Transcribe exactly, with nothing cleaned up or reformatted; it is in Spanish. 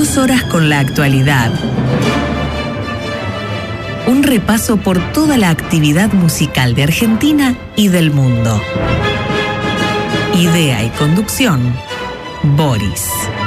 Dos horas con la actualidad. Un repaso por toda la actividad musical de Argentina y del mundo. Idea y conducción, Boris.